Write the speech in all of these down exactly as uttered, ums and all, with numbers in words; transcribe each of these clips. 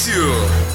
Maurício.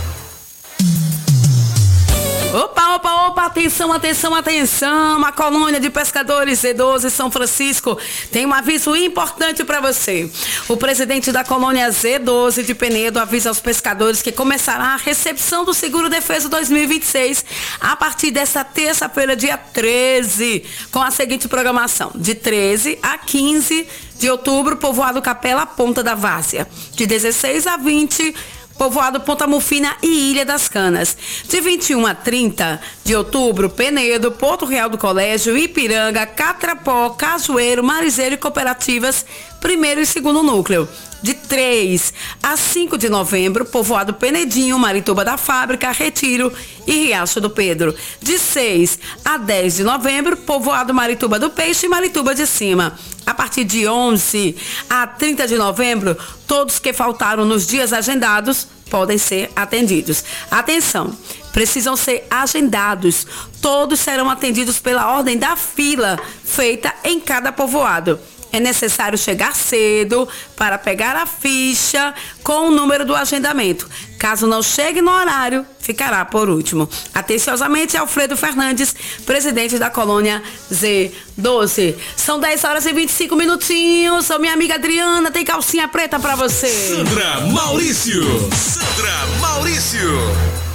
Opa, opa, opa, atenção, atenção, atenção. A colônia de pescadores Z doze São Francisco tem um aviso importante para você. O presidente da colônia Z doze de Penedo avisa aos pescadores que começará a recepção do Seguro Defesa dois mil e vinte e seis a partir desta terça-feira, dia treze, com a seguinte programação: de treze a quinze de outubro, povoado Capela, Ponta da Várzea. De dezesseis a vinte, povoado Ponta Mufina e Ilha das Canas. De vinte e um a trinta de outubro, Penedo, Porto Real do Colégio, Ipiranga, Catrapó, Cajueiro, Marizeiro e Cooperativas, primeiro e segundo núcleo. De três a cinco de novembro, povoado Penedinho, Marituba da Fábrica, Retiro e Riacho do Pedro. De seis a dez de novembro, povoado Marituba do Peixe e Marituba de Cima. A partir de onze a trinta de novembro, todos que faltaram nos dias agendados podem ser atendidos. Atenção, precisam ser agendados. Todos serão atendidos pela ordem da fila feita em cada povoado. É necessário chegar cedo para pegar a ficha com o número do agendamento. Caso não chegue no horário, ficará por último. Atenciosamente, Alfredo Fernandes, presidente da colônia Z doze. São dez horas e vinte e cinco minutinhos. Sou minha amiga Adriana, tem calcinha preta para você. Sandra Maurício. Sandra Maurício.